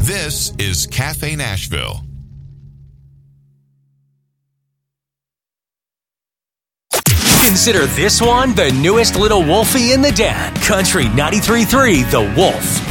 This is Cafe Nashville. Consider this one the newest little wolfie in the den. Country 93.3 The Wolf.